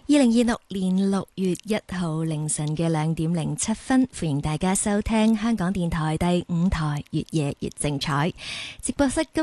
2026年6月1號凌晨嘅2點07分，歡迎大家收聽香港電台第5台越夜越精彩直播室。